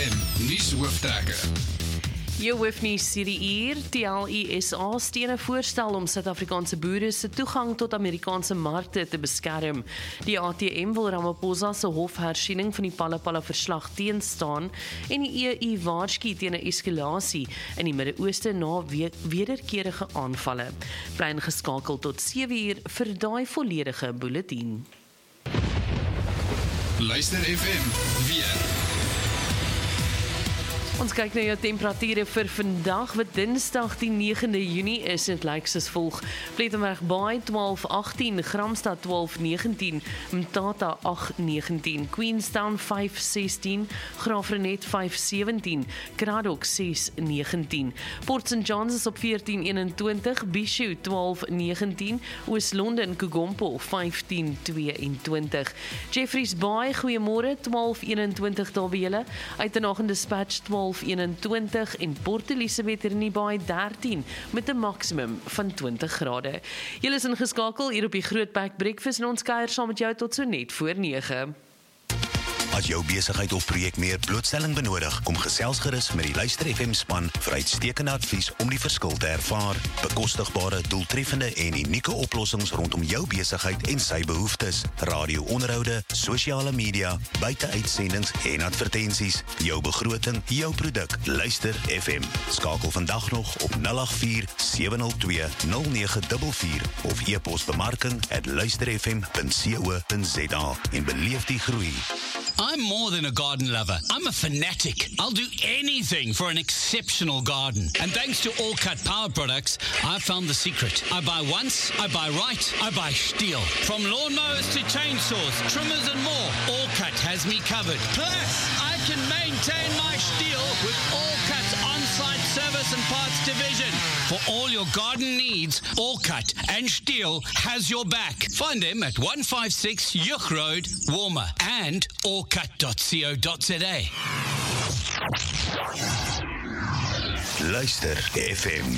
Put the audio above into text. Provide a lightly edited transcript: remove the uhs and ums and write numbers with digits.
FM nuushooftrekke. Jou hoofnuus hierdie uur, TLISA steun 'n voorstel om Suid-Afrikaanse boere se toegang tot Amerikaanse markte te beskerm. Die ATM wil Ramaphosa se hofhersiening van die Phala-Phala-verslag teenstaan en die EU waarsku teen 'n eskalasie in die Midde-Ooste na wederkerige aanvalle. Bly ingeskakel tot 7 uur vir daai volledige bulletin. Luister FM weer. Ons kyk na jou temperature vir vandag, wat Dinsdag die 9de Junie is. Dit lyk soos volg: Plettenberg Baai 12-18, Gramstad 12-19, Mthatha 8-19, Queenstown 5-16, Graafrenet 5-17, Kraddock 6-19, Port St Johns is op 14-21, Bishu 12-19, Oos-London Kugompo 15-22, Jeffreys Bay, goeiemôre, 12-21 daar by julle, Uitenhage Dispatch 12-21 en Port Elizabeth in die Baai 13 met 'n maksimum van 20 grade. Julle is ingeskakel hier op die Groot Pack Breakfast en ons kuier saam met jou tot so net voor 9. As jou besigheid of projek meer blootstelling benodig, kom gesels gerus met die Luister FM span vir uitstekende advies om die verskil te ervaar. Bekostigbare, doeltreffende en unieke oplossings rondom jou besigheid en sy behoeftes. Radio-onderhoude, sosiale media, buiteuitsendings en advertensies. Jou begroting, jou produk. Luister FM. Skakel vandag nog op 084-702-0944 of e-pos bemarking@luisterfm.co.za en beleef die groei. I'm more than a garden lover. I'm a fanatic. I'll do anything for an exceptional garden. And thanks to All Cut Power Products, I've found the secret. I buy once, I buy right, I buy Stihl. From lawnmowers to chainsaws, trimmers and more, All Cut has me covered. Plus, I can maintain my Stihl with All Cut's on-site service and parts division. For all your garden needs, All Cut and Stihl has your back. Find them at 156 Yuch Road, Walmer, and allcut.co.za. Luister FM.